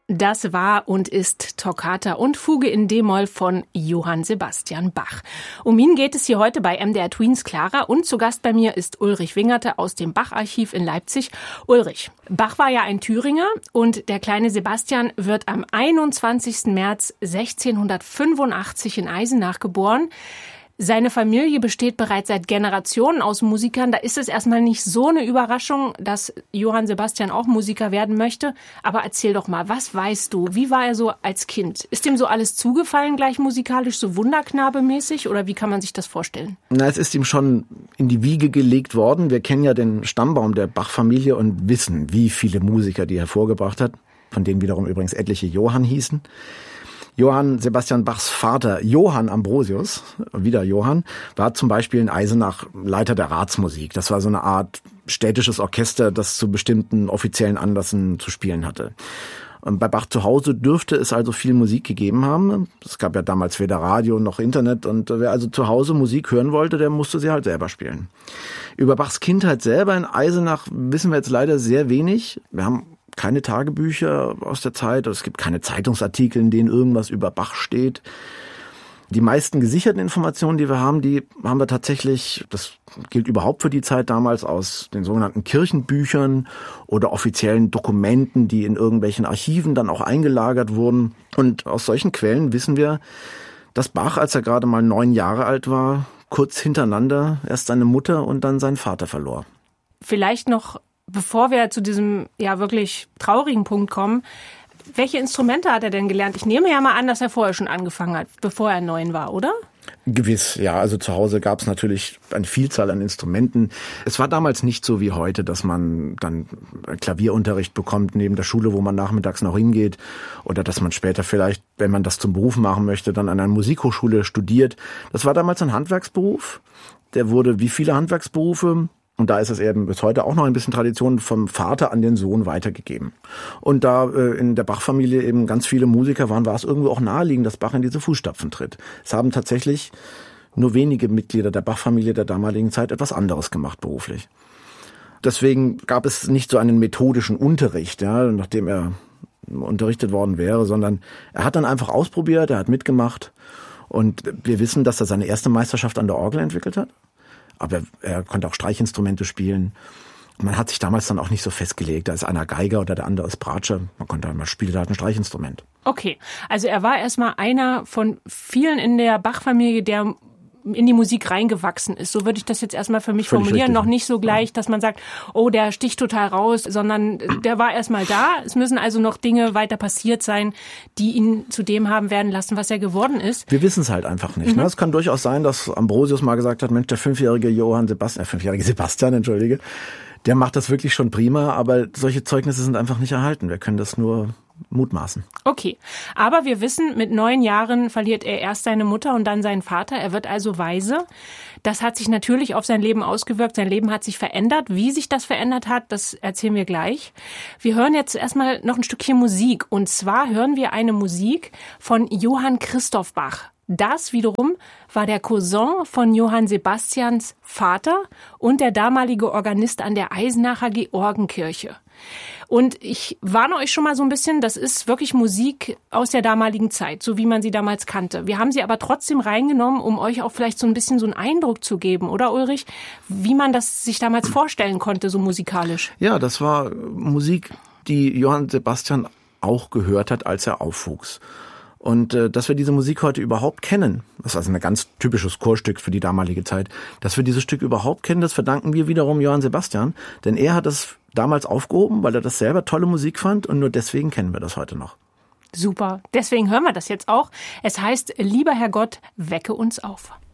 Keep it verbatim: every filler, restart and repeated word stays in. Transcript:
Das war und ist Toccata und Fuge in D-Moll von Johann Sebastian Bach. Um ihn geht es hier heute bei M D R Tweens Clara und zu Gast bei mir ist Ulrich Wingerte aus dem Bach-Archiv in Leipzig. Ulrich, Bach war ja ein Thüringer und der kleine Sebastian wird am einundzwanzigsten März sechzehnhundertfünfundachtzig in Eisenach geboren. Seine Familie besteht bereits seit Generationen aus Musikern. Da ist es erstmal nicht so eine Überraschung, dass Johann Sebastian auch Musiker werden möchte. Aber erzähl doch mal, was weißt du? Wie war er so als Kind? Ist ihm so alles zugefallen, gleich musikalisch, so Wunderknabe-mäßig? Oder wie kann man sich das vorstellen? Na, es ist ihm schon in die Wiege gelegt worden. Wir kennen ja den Stammbaum der Bach-Familie und wissen, wie viele Musiker die hervorgebracht hat. Von denen wiederum übrigens etliche Johann hießen. Johann Sebastian Bachs Vater, Johann Ambrosius, wieder Johann, war zum Beispiel in Eisenach Leiter der Ratsmusik. Das war so eine Art städtisches Orchester, das zu bestimmten offiziellen Anlässen zu spielen hatte. Und bei Bach zu Hause dürfte es also viel Musik gegeben haben. Es gab ja damals weder Radio noch Internet und wer also zu Hause Musik hören wollte, der musste sie halt selber spielen. Über Bachs Kindheit selber in Eisenach wissen wir jetzt leider sehr wenig. Wir haben keine Tagebücher aus der Zeit, es gibt keine Zeitungsartikel, in denen irgendwas über Bach steht. Die meisten gesicherten Informationen, die wir haben, die haben wir tatsächlich, das gilt überhaupt für die Zeit damals, aus den sogenannten Kirchenbüchern oder offiziellen Dokumenten, die in irgendwelchen Archiven dann auch eingelagert wurden. Und aus solchen Quellen wissen wir, dass Bach, als er gerade mal neun Jahre alt war, kurz hintereinander erst seine Mutter und dann seinen Vater verlor. Vielleicht noch, bevor wir zu diesem ja wirklich traurigen Punkt kommen, welche Instrumente hat er denn gelernt? Ich nehme ja mal an, dass er vorher schon angefangen hat, bevor er neun war, oder? Gewiss, ja. Also zu Hause gab es natürlich eine Vielzahl an Instrumenten. Es war damals nicht so wie heute, dass man dann Klavierunterricht bekommt neben der Schule, wo man nachmittags noch hingeht. Oder dass man später vielleicht, wenn man das zum Beruf machen möchte, dann an einer Musikhochschule studiert. Das war damals ein Handwerksberuf. Der wurde wie viele Handwerksberufe, und da ist es eben bis heute auch noch ein bisschen Tradition, vom Vater an den Sohn weitergegeben. Und da äh, in der Bach-Familie eben ganz viele Musiker waren, war es irgendwo auch naheliegend, dass Bach in diese Fußstapfen tritt. Es haben tatsächlich nur wenige Mitglieder der Bach-Familie der damaligen Zeit etwas anderes gemacht beruflich. Deswegen gab es nicht so einen methodischen Unterricht, ja, nachdem er unterrichtet worden wäre, sondern er hat dann einfach ausprobiert, er hat mitgemacht. Und wir wissen, dass er seine erste Meisterschaft an der Orgel entwickelt hat. Aber er konnte auch Streichinstrumente spielen. Man hat sich damals dann auch nicht so festgelegt, da ist einer Geiger oder der andere ist Bratsche. Man konnte einmal spielen, da hat ein Streichinstrument. Okay, also er war erstmal einer von vielen in der Bach-Familie, der in die Musik reingewachsen ist. So würde ich das jetzt erstmal für mich Völlig formulieren. richtig. Noch nicht so gleich, dass man sagt, oh, der sticht total raus, sondern der war erstmal da. Es müssen also noch Dinge weiter passiert sein, die ihn zu dem haben werden lassen, was er geworden ist. Wir wissen es halt einfach nicht. Mhm. Ne? Es kann durchaus sein, dass Ambrosius mal gesagt hat, Mensch, der fünfjährige Johann Sebastian, äh, fünfjährige Sebastian, entschuldige, der macht das wirklich schon prima, aber solche Zeugnisse sind einfach nicht erhalten. Wir können das nur mutmaßen. Okay, aber wir wissen, mit neun Jahren verliert er erst seine Mutter und dann seinen Vater. Er wird also Waise. Das hat sich natürlich auf sein Leben ausgewirkt. Sein Leben hat sich verändert. Wie sich das verändert hat, das erzählen wir gleich. Wir hören jetzt erstmal noch ein Stückchen Musik. Und zwar hören wir eine Musik von Johann Christoph Bach. Das wiederum war der Cousin von Johann Sebastians Vater und der damalige Organist an der Eisenacher Georgenkirche. Und ich warne euch schon mal so ein bisschen, das ist wirklich Musik aus der damaligen Zeit, so wie man sie damals kannte. Wir haben sie aber trotzdem reingenommen, um euch auch vielleicht so ein bisschen so einen Eindruck zu geben, oder Ulrich? Wie man das sich damals vorstellen konnte, so musikalisch. Ja, das war Musik, die Johann Sebastian auch gehört hat, als er aufwuchs. Und äh, dass wir diese Musik heute überhaupt kennen, das ist also ein ganz typisches Chorstück für die damalige Zeit, dass wir dieses Stück überhaupt kennen, das verdanken wir wiederum Johann Sebastian, denn er hat es damals aufgehoben, weil er das selber tolle Musik fand und nur deswegen kennen wir das heute noch. Super, deswegen hören wir das jetzt auch. Es heißt, lieber Herr Gott, wecke uns auf.